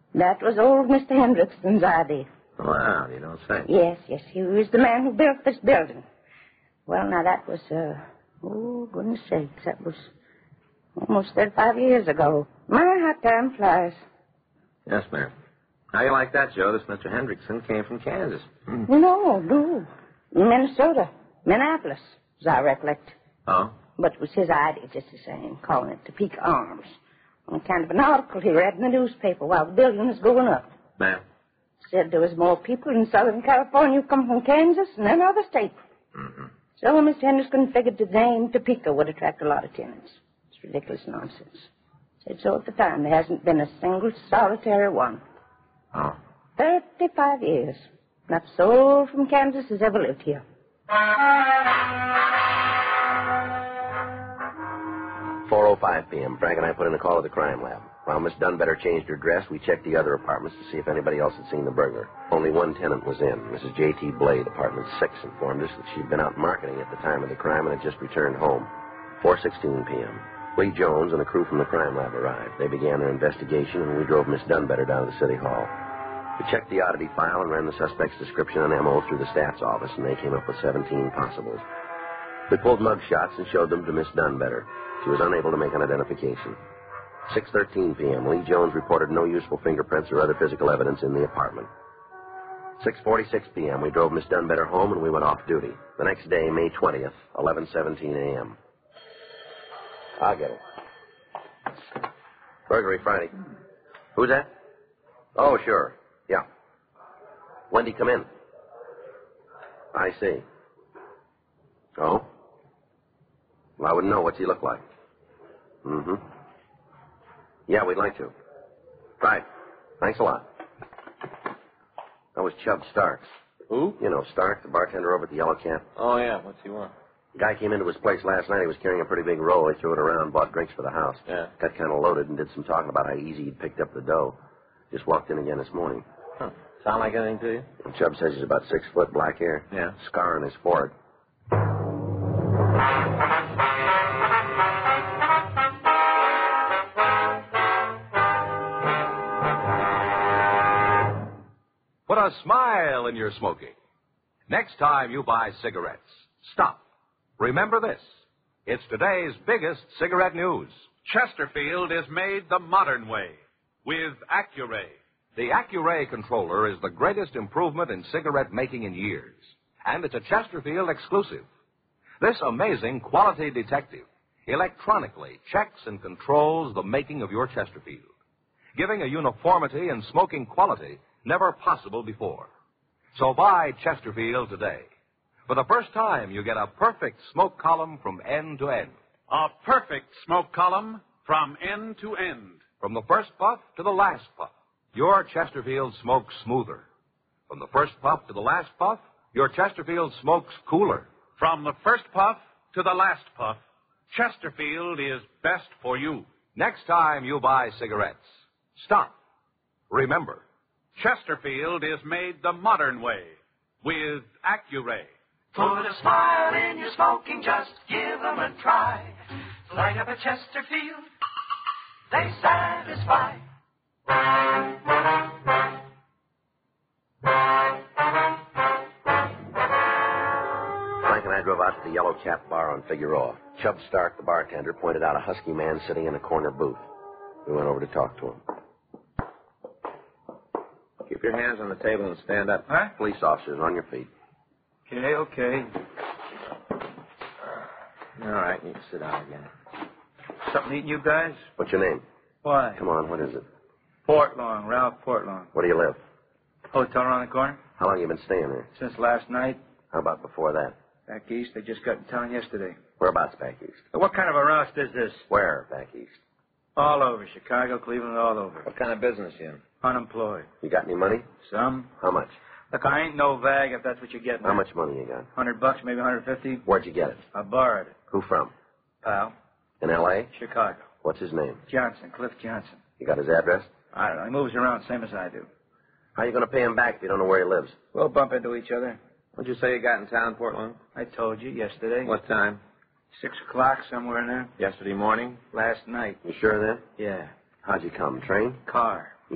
That was old Mr. Hendrickson's idea. Wow, you don't say. Yes, he was the man who built this building. Well, now, that was, goodness sakes, that was almost 35 years ago. My, how time flies. Yes, ma'am. How you like that, Joe? This Mr. Hendrickson came from Kansas. No. Minnesota. Minneapolis, as I recollect. Oh? But it was his idea just the same, calling it Topeka Arms. On kind of an article he read in the newspaper while the building was going up. Ma'am? Said there was more people in Southern California who come from Kansas than any other state. Mm-hmm. So Mr. Henderson figured the name Topeka would attract a lot of tenants. It's ridiculous nonsense. Said so at the time. There hasn't been a single solitary one. Oh. 35 years. Not a soul from Kansas has ever lived here. 4:05 p.m. Frank and I put in a call to the crime lab. While Miss Dunbetter changed her dress, we checked the other apartments to see if anybody else had seen the burglar. Only one tenant was in. Mrs. J.T. Blade, apartment 6, informed us that she'd been out marketing at the time of the crime and had just returned home. 4:16 p.m. Lee Jones and a crew from the crime lab arrived. They began their investigation, and we drove Miss Dunbetter down to the city hall. We checked the oddity file and ran the suspect's description and M.O. through the stats office, and they came up with 17 possibles. We pulled mug shots and showed them to Miss Dunbetter. She was unable to make an identification. 6:13 p.m. Lee Jones reported no useful fingerprints or other physical evidence in the apartment. 6:46 p.m. We drove Miss Dunbetter home and we went off duty. The next day, May 20th, 11:17 a.m. I'll get it. Burglary Friday. Who's that? Oh, sure. Yeah. When'd he come in? I see. Oh? Well, I wouldn't know. What's he look like? Mm-hmm. Yeah, we'd like to. Right. Thanks a lot. That was Chubb Starks. Who? You know, Stark, the bartender over at the Yellow Cat. Oh, yeah. What's he want? The guy came into his place last night. He was carrying a pretty big roll. He threw it around, bought drinks for the house. Yeah. Got kind of loaded and did some talking about how easy he'd picked up the dough. Just walked in again this morning. Huh. Sound like anything to you? And Chubb says he's about 6 foot, black hair. Yeah. Scar on his forehead. Put a smile in your smoking. Next time you buy cigarettes, stop. Remember this. It's today's biggest cigarette news. Chesterfield is made the modern way with Accuray. The Accuray controller is the greatest improvement in cigarette making in years, and it's a Chesterfield exclusive. This amazing quality detective electronically checks and controls the making of your Chesterfield, giving a uniformity in smoking quality never possible before. So buy Chesterfield today. For the first time, you get a perfect smoke column from end to end. A perfect smoke column from end to end. From the first puff to the last puff, your Chesterfield smokes smoother. From the first puff to the last puff, your Chesterfield smokes cooler. From the first puff to the last puff, Chesterfield is best for you. Next time you buy cigarettes, stop. Remember, Chesterfield is made the modern way with Accuray. Put a smile in your smoking, just give them a try. Light up a Chesterfield, they satisfy. Frank and I drove out to the Yellow Cap Bar on Figueroa. Chubb Stark, the bartender, pointed out a husky man sitting in a corner booth. We went over to talk to him. Keep your hands on the table and stand up. Huh? Police officers, on your feet. Okay. All right, you can sit down again. Something eating you guys? What's your name? Why? Come on, what is it? Portlong, Ralph Portlong. Where do you live? Hotel around the corner? How long you been staying there? Since last night. How about before that? Back east, they just got in town yesterday. Whereabouts back east? What kind of a roust is this? Where back east? All over. Chicago, Cleveland, all over. What kind of business you in? Unemployed. You got any money? Some. How much? Look, I ain't no vag if that's what you're getting. How much money you got? $100, maybe 150. Where'd you get it? I borrowed it. Who from? Pal. In L.A.? Chicago. What's his name? Johnson, Cliff Johnson. You got his address? I don't know. He moves around same as I do. How you going to pay him back if you don't know where he lives? We'll bump into each other. What'd you say you got in town, Portland? I told you yesterday. What time? 6 o'clock, somewhere in there. Yesterday morning? Last night. You sure of that? Yeah. How'd you come? Train? Car.